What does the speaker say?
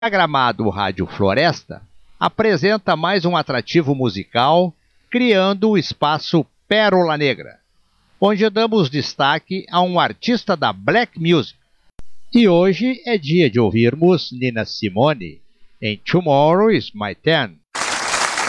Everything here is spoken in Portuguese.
A Gramado Rádio Floresta apresenta mais um atrativo musical, criando o espaço Pérola Negra, onde damos destaque a um artista da Black Music. E hoje é dia de ouvirmos Nina Simone em Tomorrow is My Turn.